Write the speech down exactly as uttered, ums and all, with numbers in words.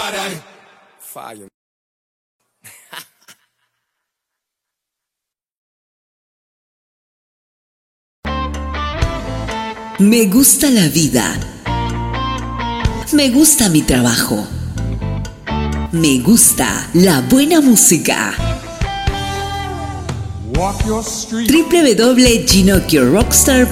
Fallo. Me gusta la vida. Me gusta mi trabajo. Me gusta la buena música. w w w punto ginocchio rockstar